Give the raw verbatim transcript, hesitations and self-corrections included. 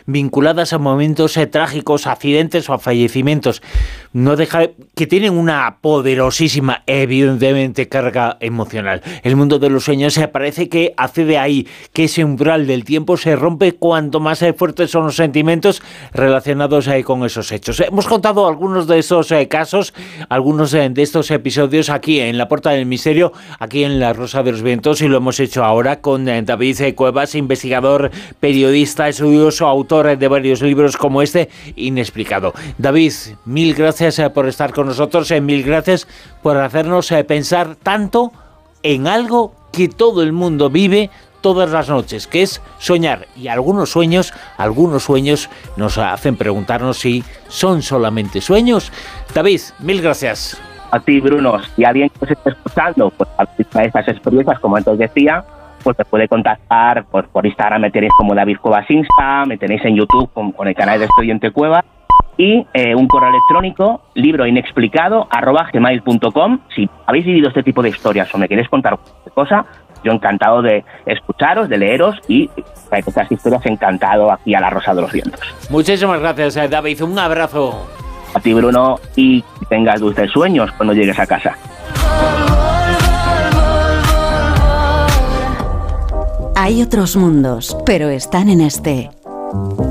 vinculadas a momentos eh, trágicos, accidentes o a fallecimientos. No deja que tienen una poderosísima, evidentemente, carga emocional. El mundo de los sueños se parece que hace de ahí que ese umbral del tiempo se rompe cuanto más eh, fuertes son los sentimientos relacionados eh, con esos hechos. Hemos contado algunos de esos eh, casos, algunos eh, de estos episodios aquí en La Puerta del Misterio, aquí en La Rosa de los Vientos, y lo hemos hecho ahora con eh, David eh, Cuevas, investigador, periodista, estudioso, autor eh, de varios libros como este, Inexplicado. David, mil gracias eh, por estar con nosotros, eh, mil gracias por hacernos eh, pensar tanto en algo que todo el mundo vive todas las noches, que es soñar. Y algunos sueños, algunos sueños nos hacen preguntarnos si son solamente sueños. David, mil gracias. A ti, Bruno. Si alguien que os está escuchando, pues a estas experiencias, como antes decía, pues te puede contactar pues, por Instagram, me tenéis como David Cuevas Insta, me tenéis en YouTube con, con el canal de Expediente Cuevas, y eh, un correo electrónico, libroinexplicado arroba gmail punto com. Si habéis vivido este tipo de historias o me queréis contar cualquier cosa, yo encantado de escucharos, de leeros, y traer estas historias, encantado aquí a La Rosa de los Vientos. Muchísimas gracias, David. Un abrazo. A ti, Bruno, y que tengas dulces sueños cuando llegues a casa. Hay otros mundos, pero están en este.